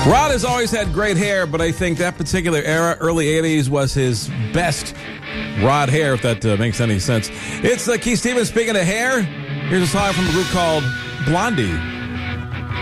Rod has always had great hair, but I think that particular era, early 80s, was his best Rod hair, if that makes any sense. It's Keith Stevens. Speaking of hair, here's a song from a group called Blondie.